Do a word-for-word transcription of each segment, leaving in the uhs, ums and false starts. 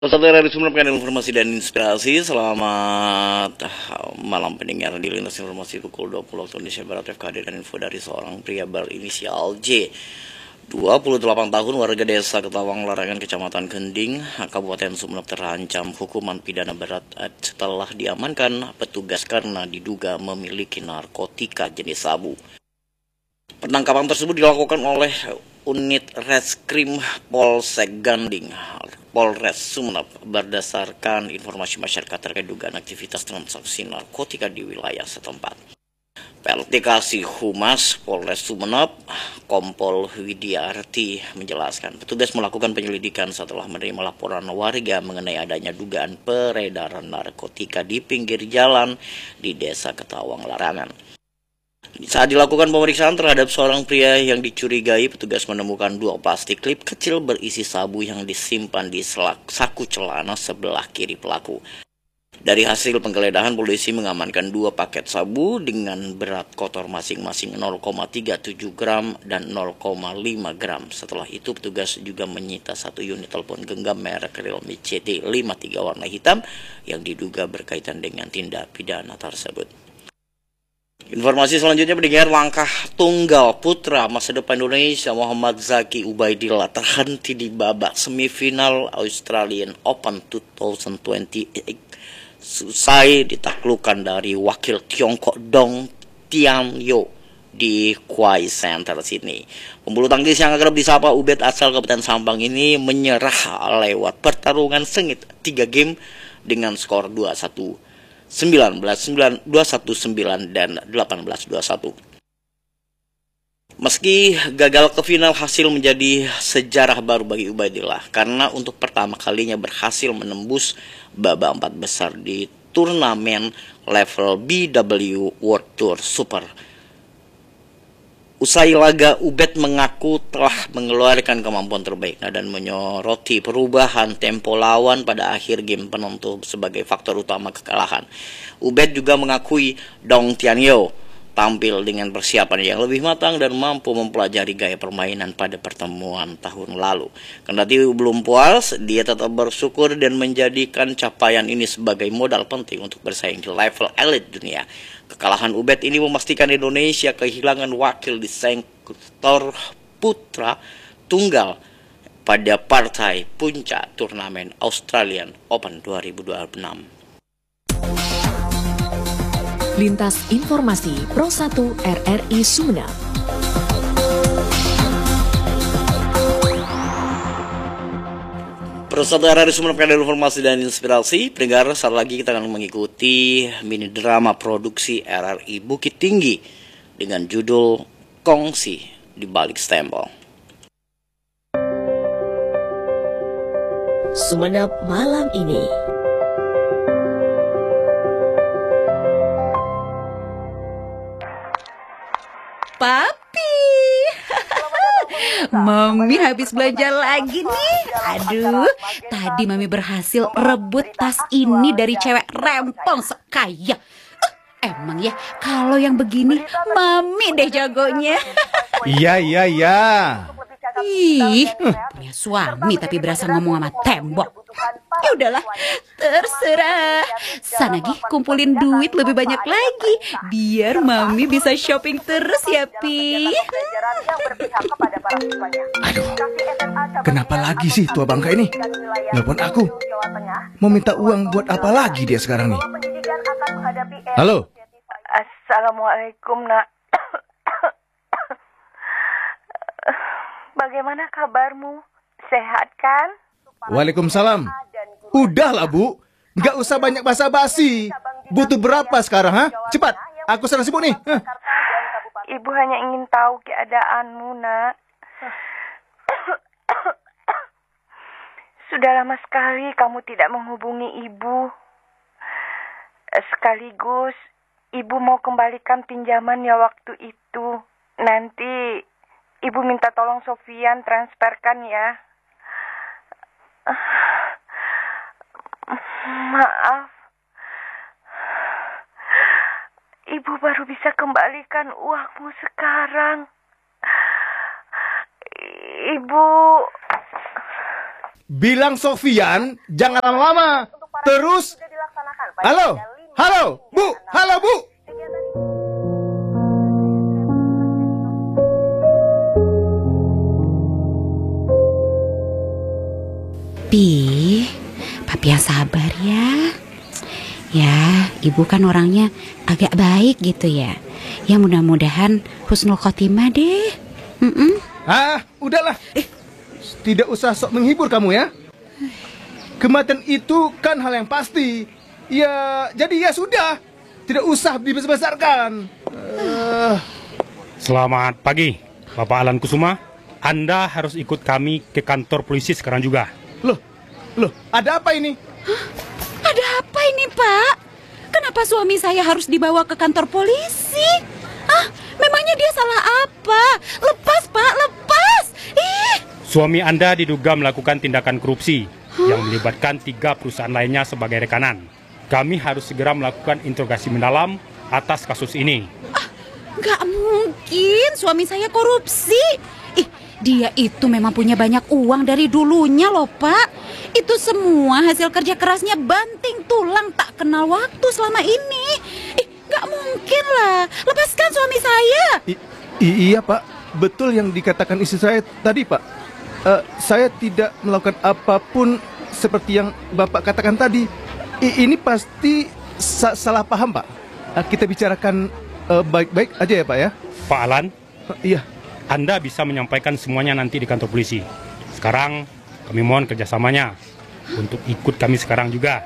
Satu hari menemukan informasi dan inspirasi. Selamat ah, malam pendengar di Lintas Informasi pukul dua puluh waktu Indonesia Barat. F K D dan info dari seorang pria berinisial J, dua puluh delapan tahun, warga desa Ketawang Larangan, Kecamatan Kending, Kabupaten Sumeneb, terancam hukuman pidana berat setelah diamankan petugas karena diduga memiliki narkotika jenis sabu. Penangkapan tersebut dilakukan oleh unit Reskrim Polsek Ganding, Polres Sumeneb, berdasarkan informasi masyarakat terkait dugaan aktivitas transaksi narkotika di wilayah setempat. P L T Kasih Humas Polres Sumeneb, Kompol Widiarti, menjelaskan petugas melakukan penyelidikan setelah menerima laporan warga mengenai adanya dugaan peredaran narkotika di pinggir jalan di Desa Ketawang Larangan. Saat dilakukan pemeriksaan terhadap seorang pria yang dicurigai, petugas menemukan dua plastik klip kecil berisi sabu yang disimpan di selak saku celana sebelah kiri pelaku. Dari hasil penggeledahan, polisi mengamankan dua paket sabu dengan berat kotor masing-masing nol koma tiga tujuh gram dan nol koma lima gram. Setelah itu, petugas juga menyita satu unit telepon genggam merek Realme C T lima tiga warna hitam yang diduga berkaitan dengan tindak pidana tersebut. Informasi selanjutnya, pendengar, langkah tunggal putra masa depan Indonesia Muhammad Zaki Ubaidillah terhenti di babak semifinal Australian Open dua ribu dua puluh delapan. Selesai ditaklukkan dari wakil Tiongkok Dong Tianyo di Kwai Center Sydney. Pembulu tangkis yang akrab disapa Ubed asal Kabupaten Sampang ini menyerah lewat pertarungan sengit tiga game dengan skor dua satu. sembilan belas sembilan, dua satu sembilan, dan delapan belas dua puluh satu. Meski gagal ke final, hasil menjadi sejarah baru bagi Ubaidillah karena untuk pertama kalinya berhasil menembus babak empat besar di turnamen level B W World Tour Super. Usai laga, Ubed mengaku telah mengeluarkan kemampuan terbaiknya dan menyoroti perubahan tempo lawan pada akhir game penentu sebagai faktor utama kekalahan. Ubed juga mengakui Dong Tianyo tampil dengan persiapan yang lebih matang dan mampu mempelajari gaya permainan pada pertemuan tahun lalu. Kendati belum puas, dia tetap bersyukur dan menjadikan capaian ini sebagai modal penting untuk bersaing di level elit dunia. Kekalahan Ubed ini memastikan Indonesia kehilangan wakil di sektor putra tunggal pada partai puncak turnamen Australian Open dua ribu dua puluh enam. Lintas Informasi Pro satu R R I Sumeneb. Persatu R R I Sumeneb, ada informasi dan inspirasi. Pendengar, saat lagi kita akan mengikuti mini drama produksi R R I Bukit Tinggi dengan judul Kongsi di Balik Stempel. Sumeneb malam ini. Papi, Mami habis belanja lagi nih. Aduh, tadi Mami berhasil rebut tas ini dari cewek rempong sekaya. Eh, emang ya, kalau yang begini Mami deh jagonya. Iya, iya, iya. Ih, punya suami tapi berasa ngomong sama tembok. Ya udahlah, terserah. Sana Gi, kumpulin duit lebih banyak lagi biar Mami bisa shopping terus ya, Pi. Aduh, kenapa lagi sih tua bangka ini nelpon aku? Mau minta uang buat apa lagi dia sekarang nih? Halo? Assalamualaikum, Nak. Bagaimana kabarmu? Sehat kan? Waalaikumsalam. Udahlah, Bu. Nggak usah banyak basa-basi. Butuh berapa sekarang, ha? Cepat, aku sedang sibuk nih. Huh. Ibu hanya ingin tahu keadaanmu, Nak. Sudah lama sekali kamu tidak menghubungi Ibu. Sekaligus, Ibu mau kembalikan pinjamannya waktu itu. Nanti Ibu minta tolong Sofian transferkan ya. Maaf. Ibu baru bisa kembalikan uangmu sekarang. Ibu... bilang Sofian jangan lama-lama. Terus, halo, halo, Bu, halo Bu. Pi, papi yang sabar ya. Ya, ibu kan orangnya agak baik gitu ya. Ya mudah-mudahan husnul khotimah deh. Mm-mm. Ah, udahlah. Eh, tidak usah sok menghibur kamu ya. Kematian itu kan hal yang pasti. Ya, jadi ya sudah. Tidak usah dibesar-besarkan. Uh... Selamat pagi, Bapak Alan Kusuma. Anda harus ikut kami ke kantor polisi sekarang juga. Loh, loh, ada apa ini? Hah? Ada apa ini, Pak? Kenapa suami saya harus dibawa ke kantor polisi? Ah, memangnya dia salah apa? Lepas, Pak, lepas! Ih! Suami Anda diduga melakukan tindakan korupsi huh? yang melibatkan tiga perusahaan lainnya sebagai rekanan. Kami harus segera melakukan interogasi mendalam atas kasus ini. Ah, nggak mungkin suami saya korupsi. Ih, dia itu memang punya banyak uang dari dulunya loh, Pak. Itu semua hasil kerja kerasnya banting tulang tak kenal waktu selama ini. Ih, nggak mungkin lah. Lepaskan suami saya. I iya, Pak. Betul yang dikatakan istri saya tadi, Pak. Uh, saya tidak melakukan apapun seperti yang Bapak katakan tadi. I ini pasti sa salah paham, Pak. Uh, kita bicarakan baik-baik uh, aja ya, Pak ya. Pak Alan? Uh, iya. Anda bisa menyampaikan semuanya nanti di kantor polisi. Sekarang kami mohon kerjasamanya untuk ikut kami sekarang juga.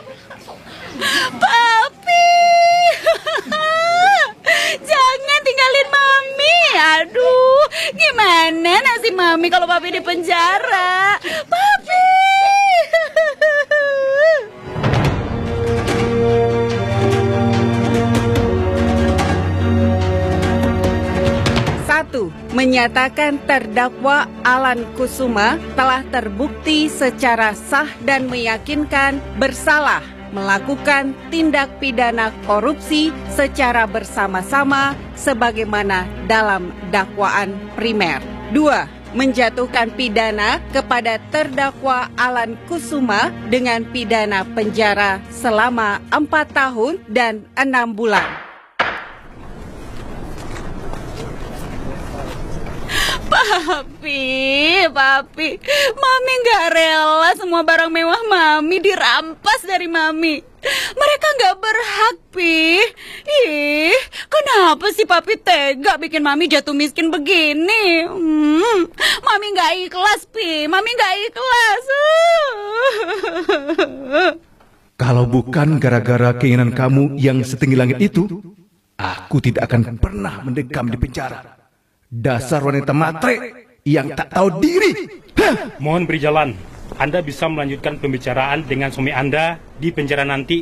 Papi, jangan tinggalin Mami. Aduh, gimana nasib Mami kalau Papi di penjara? Papi. Satu, menyatakan terdakwa Alan Kusuma telah terbukti secara sah dan meyakinkan bersalah melakukan tindak pidana korupsi secara bersama-sama sebagaimana dalam dakwaan primer. Dua, menjatuhkan pidana kepada terdakwa Alan Kusuma dengan pidana penjara selama empat tahun dan enam bulan. Papi, Papi, Mami gak rela semua barang mewah Mami dirampas dari Mami. Mereka gak berhak, Pi. Ih, kenapa sih Papi tega bikin Mami jatuh miskin begini? Hmm, Mami gak ikhlas, Pi. Mami gak ikhlas. Kalau bukan gara-gara keinginan kamu yang setinggi langit itu, aku tidak akan pernah mendekam di penjara. Dasar wanita matre yang tak tahu diri. Hah? Mohon beri jalan. Anda bisa melanjutkan pembicaraan dengan suami Anda di penjara nanti.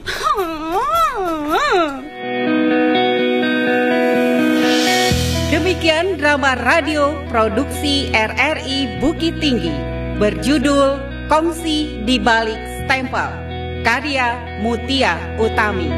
Demikian drama radio produksi R R I Bukit Tinggi berjudul Kongsi di Balik Stempel, karya Mutia Utami.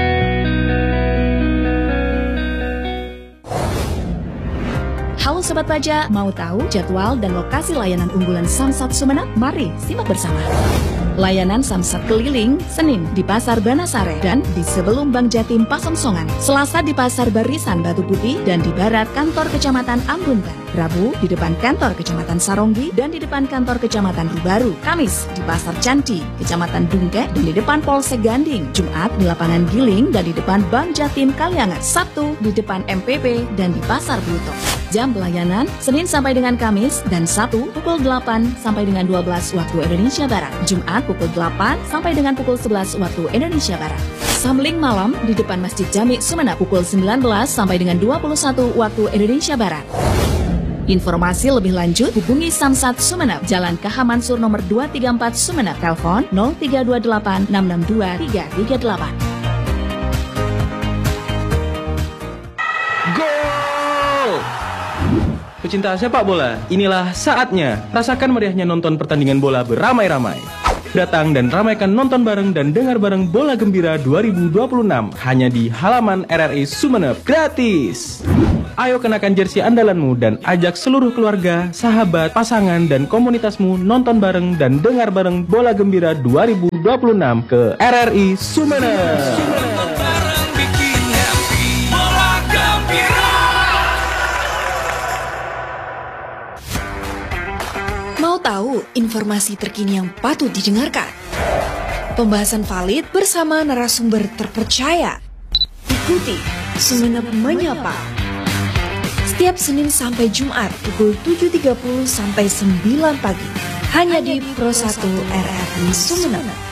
Halo Sobat Pajak, mau tahu jadwal dan lokasi layanan unggulan Samsat Sumeneb? Mari simak bersama. Layanan Samsat keliling, Senin di Pasar Banasare dan di sebelum Bank Jatim Pasongsongan. Selasa di Pasar Barisan Batu Putih dan di barat kantor Kecamatan Ambuntan. Rabu di depan kantor Kecamatan Saronggi dan di depan kantor Kecamatan Rubaru. Kamis di Pasar Canti, Kecamatan Dungke dan di depan Polsek Ganding. Jumat di Lapangan Giling dan di depan Bank Jatim Kaliangan. Sabtu di depan M P P dan di Pasar Bluto. Jam pelayanan Senin sampai dengan Kamis dan Sabtu pukul delapan sampai dengan dua belas waktu Indonesia Barat. Jumat pukul delapan sampai dengan pukul sebelas waktu Indonesia Barat. Samling malam di depan Masjid Jami Sumeneb pukul sembilan belas sampai dengan dua puluh satu waktu Indonesia Barat. Informasi lebih lanjut hubungi Samsat Sumeneb, Jalan K H Mansur nomor dua tiga empat Sumeneb, telepon nol tiga dua delapan enam enam dua tiga tiga delapan. Gol! Pecinta sepak bola, inilah saatnya. Rasakan meriahnya nonton pertandingan bola beramai-ramai. Datang dan ramaikan nonton bareng dan dengar bareng Bola Gembira dua ribu dua puluh enam hanya di halaman R R I Sumeneb, gratis. Ayo kenakan jersey andalanmu dan ajak seluruh keluarga, sahabat, pasangan, dan komunitasmu nonton bareng dan dengar bareng Bola Gembira dua ribu dua puluh enam ke R R I Sumeneb. Mau tahu informasi terkini yang patut didengarkan? Pembahasan valid bersama narasumber terpercaya. Ikuti Sumeneb Menyapa. Setiap Senin sampai Jumat pukul tujuh tiga puluh sampai sembilan pagi. Hanya di Pro satu R R I Sumeneb.